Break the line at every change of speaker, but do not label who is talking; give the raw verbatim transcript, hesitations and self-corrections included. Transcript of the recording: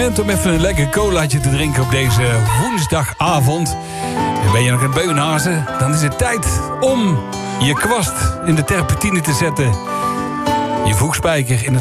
moment om even een lekker colaatje te drinken op deze woensdagavond. En ben je nog een beunhazen, dan is het tijd om je kwast in de terpentine te zetten. Je voegspijker in het